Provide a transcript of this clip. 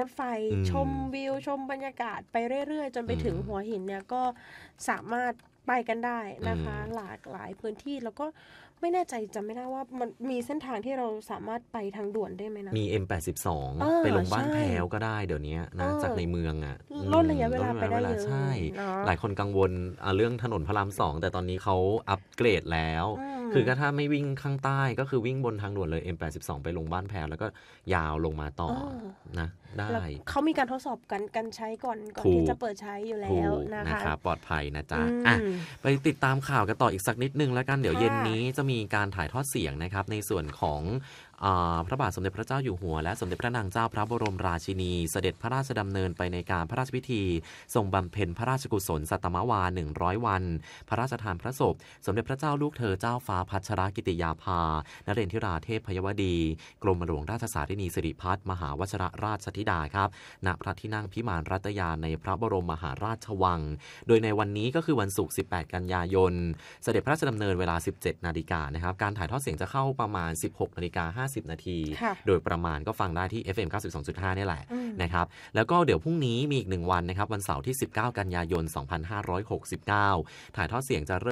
ถไฟชมวิวชมบรรยากาศไปเรื่อยๆจนไปถึงหัวหินเนี่ยก็สามารถไปกันได้นะคะหลากหลายพื้นที่แล้วก็ไม่แน่ใจจำไม่ได้ว่ามันมีเส้นทางที่เราสามารถไปทางด่วนได้ไหมนะมี M82 ไปลงบ้านแพ้วก็ได้เดี๋ยวนี้นะจากในเมืองอ่ะลดระยะเวลาไปได้เยอะใช่หลายคนกังวลเรื่องถนนพระราม2แต่ตอนนี้เขาอัปเกรดแล้วคือก็ถ้าไม่วิ่งข้างใต้ก็คือวิ่งบนทางด่วนเลย M82 ไปลงบ้านแพ้วแล้วก็ยาวลงมาต่อนะได้เขามีการทดสอบกันใช้ก่อนที่จะเปิดใช้อยู่แล้วนะคะปลอดภัยนะจ๊ะไปติดตามข่าวกันต่ออีกสักนิดนึงแล้วกันเดี๋ยวเย็นนี้จะมีการถ่ายทอดเสียงนะครับในส่วนของพระบาทสมเด็จพระเจ้าอยู่หัวและสมเด็จพระนางเจ้าพระบรมราชินีเสด็จพระราชดำเนินไปในการพระราชพิธีทรงบำเพ็ญพระราชกุศลสัตมวา100 วันพระราชทานพระศพสมเด็จพระเจ้าลูกเธอเจ้าฟ้าพัชรกิติยาภานเรนทิราเทพพยวดีกรมหลวงราชสารินีสิริพัฒน์มหาวชิรราชธิดาครับณพระที่นั่งพิมานรัตยาในพระบรมมหาราชวังโดยในวันนี้ก็คือวันศุกร์18 กันยายนเสด็จพระราชดำเนินเวลา 17 นาฬิกานะครับการถ่ายทอดเสียงจะเข้าประมาณ 16:50 นาทีโดยประมาณก็ฟังได้ที่ FM 92.5 นี่แหละนะครับแล้วก็เดี๋ยวพรุ่งนี้มีอีก1วันนะครับวันเสาร์ที่19 กันยายน 2569ถ่ายทอดเสียงจะ